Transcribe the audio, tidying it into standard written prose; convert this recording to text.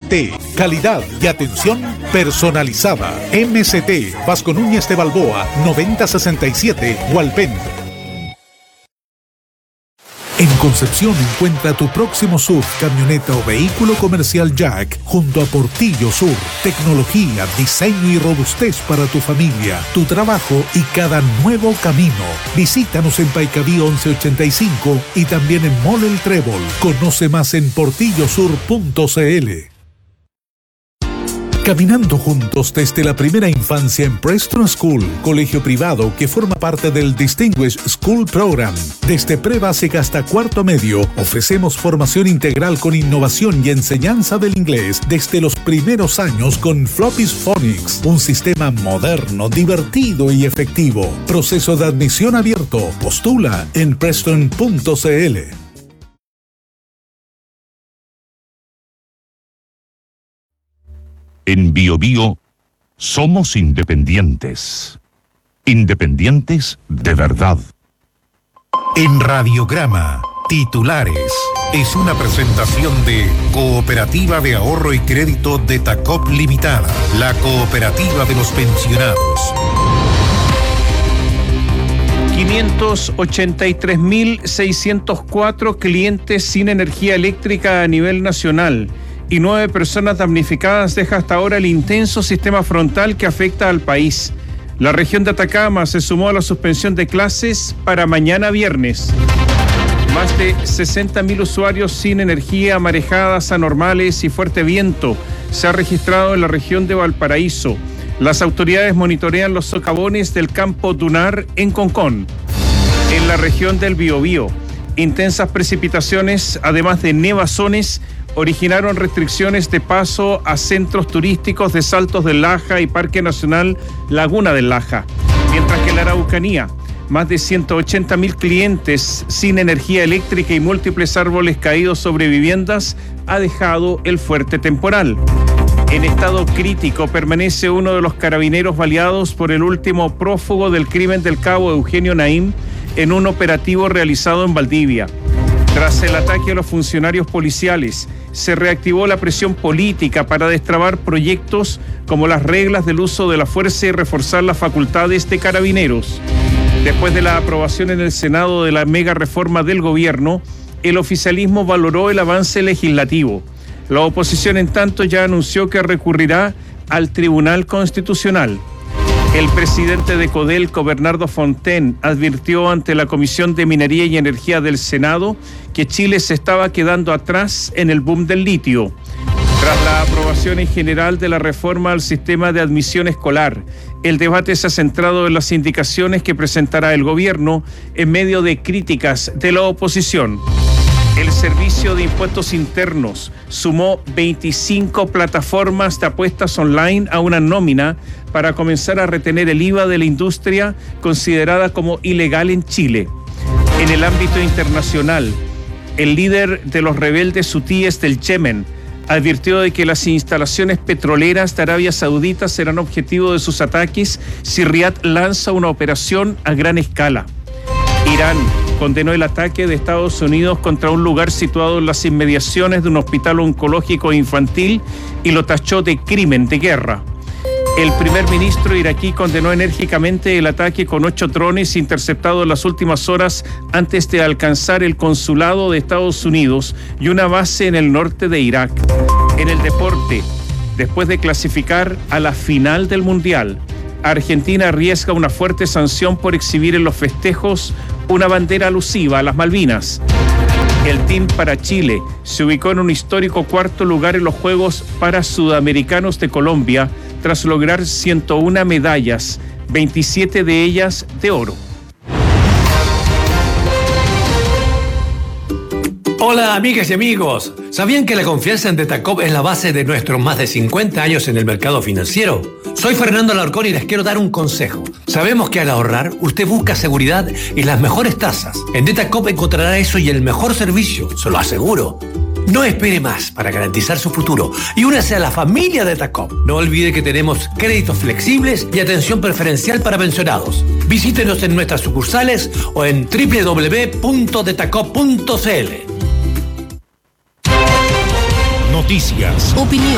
MST, calidad y atención personalizada. MST, Vasco Núñez de Balboa, 9067, Hualpén. En Concepción encuentra tu próximo SUV, camioneta o vehículo comercial Jack junto a Portillo Sur. Tecnología, diseño y robustez para tu familia, tu trabajo y cada nuevo camino. Visítanos en Paicaví 1185 y también en Mall El Trébol. Conoce más en portillosur.cl. Caminando juntos desde la primera infancia en Preston School, colegio privado que forma parte del Distinguished School Program. Desde pre-básica hasta cuarto medio, ofrecemos formación integral con innovación y enseñanza del inglés desde los primeros años con Floppy's Phonics, un sistema moderno, divertido y efectivo. Proceso de admisión abierto. Postula en preston.cl. En BioBio somos independientes. Independientes de verdad. En Radiograma, titulares. Es una presentación de Cooperativa de Ahorro y Crédito de Tacop Limitada, la cooperativa de los pensionados. 583.604 clientes sin energía eléctrica a nivel nacional y 9 personas damnificadas deja hasta ahora el intenso sistema frontal que afecta al país. La región de Atacama se sumó a la suspensión de clases para mañana viernes. Más de 60.000 usuarios sin energía, marejadas anormales y fuerte viento se ha registrado en la región de Valparaíso. Las autoridades monitorean los socavones del campo dunar en Concón. En la región del Biobío, intensas precipitaciones, además de nevazones, originaron restricciones de paso a centros turísticos de Saltos del Laja y Parque Nacional Laguna del Laja. Mientras que en la Araucanía, más de 180.000 clientes sin energía eléctrica y múltiples árboles caídos sobre viviendas ha dejado el fuerte temporal. En estado crítico permanece uno de los carabineros baleados por el último prófugo del crimen del cabo Eugenio Naim en un operativo realizado en Valdivia. Tras el ataque a los funcionarios policiales, se reactivó la presión política para destrabar proyectos como las reglas del uso de la fuerza y reforzar las facultades de carabineros. Después de la aprobación en el Senado de la mega reforma del gobierno, el oficialismo valoró el avance legislativo. La oposición, en tanto, ya anunció que recurrirá al Tribunal Constitucional. El presidente de Codelco, Bernardo Fontaine, advirtió ante la Comisión de Minería y Energía del Senado que Chile se estaba quedando atrás en el boom del litio. Tras la aprobación en general de la reforma al sistema de admisión escolar, el debate se ha centrado en las indicaciones que presentará el gobierno en medio de críticas de la oposición. El Servicio de Impuestos Internos sumó 25 plataformas de apuestas online a una nómina para comenzar a retener el IVA de la industria considerada como ilegal en Chile. En el ámbito internacional, el líder de los rebeldes hutíes del Yemen advirtió de que las instalaciones petroleras de Arabia Saudita serán objetivo de sus ataques si Riad lanza una operación a gran escala. Irán condenó el ataque de Estados Unidos contra un lugar situado en las inmediaciones de un hospital oncológico infantil y lo tachó de crimen de guerra. El primer ministro iraquí condenó enérgicamente el ataque con 8 drones interceptados en las últimas horas antes de alcanzar el consulado de Estados Unidos y una base en el norte de Irak. En el deporte, después de clasificar a la final del Mundial, Argentina arriesga una fuerte sanción por exhibir en los festejos una bandera alusiva a las Malvinas. El Team para Chile se ubicó en un histórico cuarto lugar en los Juegos Parasudamericanos de Colombia tras lograr 101 medallas, 27 de ellas de oro. Hola amigas y amigos, ¿sabían que la confianza en Detacop es la base de nuestros más de 50 años en el mercado financiero? Soy Fernando Alarcón y les quiero dar un consejo. Sabemos que al ahorrar, usted busca seguridad y las mejores tasas. En Detacop encontrará eso y el mejor servicio, se lo aseguro. No espere más para garantizar su futuro y únase a la familia de Detacop. No olvide que tenemos créditos flexibles y atención preferencial para pensionados. Visítenos en nuestras sucursales o en www.detacop.cl. Noticias, opinión,